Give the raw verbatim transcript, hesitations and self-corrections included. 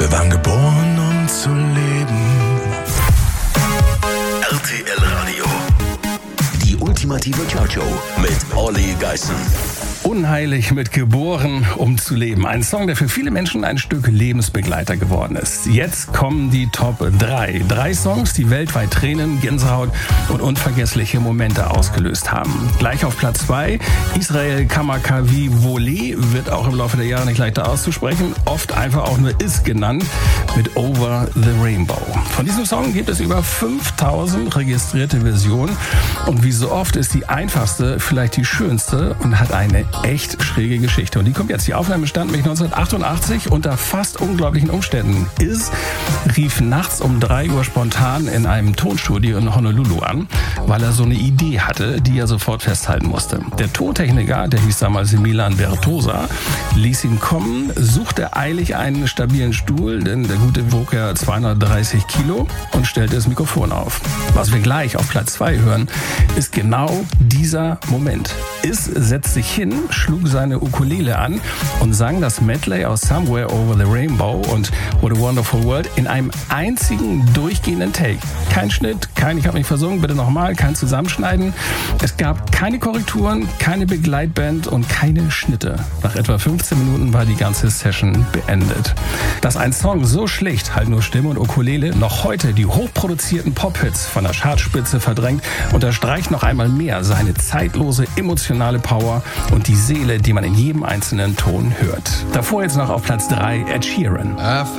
Wir waren geboren, um zu leben. R T L Radio. Die ultimative Chartshow mit Olli Geißen. Unheilig mit geboren, um zu leben. Ein Song, der für viele Menschen ein Stück Lebensbegleiter geworden ist. Jetzt kommen die Top drei. Drei Songs, die weltweit Tränen, Gänsehaut und unvergessliche Momente ausgelöst haben. Gleich auf Platz zwei, Israel Kamakawi Volé, wird auch im Laufe der Jahre nicht leichter auszusprechen, oft einfach auch nur Is genannt, mit Over the Rainbow. Von diesem Song gibt es über fünftausend registrierte Versionen und wie so oft ist die einfachste vielleicht die schönste und hat eine echt schräge Geschichte. Und die kommt jetzt. Die Aufnahme stand nämlich neunzehnhundertachtundachtzig unter fast unglaublichen Umständen. Is rief nachts um drei Uhr spontan in einem Tonstudio in Honolulu an, weil er so eine Idee hatte, die er sofort festhalten musste. Der Tontechniker, der hieß damals Milan Bertosa, ließ ihn kommen, suchte eilig einen stabilen Stuhl, denn der Gute wog ja zweihundertdreißig Kilo und stellte das Mikrofon auf. Was wir gleich auf Platz zwei hören, ist genau dieser Moment. Is setzt sich hin, schlug seine Ukulele an und sang das Medley aus Somewhere Over the Rainbow und What a Wonderful World in einem einzigen durchgehenden Take. Kein Schnitt, kein Ich habe mich versungen, bitte nochmal, kein Zusammenschneiden. Es gab keine Korrekturen, keine Begleitband und keine Schnitte. Nach etwa fünfzehn Minuten war die ganze Session beendet. Dass ein Song so schlicht, halt nur Stimme und Ukulele, noch heute die hochproduzierten Pop-Hits von der Chartspitze verdrängt, unterstreicht noch einmal mehr seine zeitlose, emotionale Power und die Seele, die man in jedem einzelnen Ton hört. Davor jetzt noch auf Platz drei Ed Sheeran. I